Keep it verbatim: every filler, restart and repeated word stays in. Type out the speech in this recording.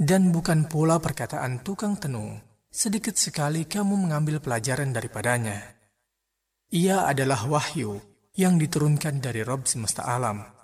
Dan bukan pula perkataan tukang tenung, sedikit sekali kamu mengambil pelajaran daripadanya. Ia adalah wahyu yang diturunkan dari Rabb semesta alam.